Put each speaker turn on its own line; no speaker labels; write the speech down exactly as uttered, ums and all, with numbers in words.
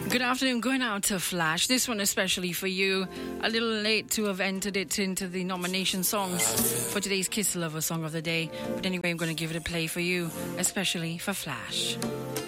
Good afternoon, going out to Flash. This one especially for you. A little late to have entered it into the nomination songs for today's Kiss Lover Song of the Day. But anyway, I'm going to give it a play for you, especially for Flash.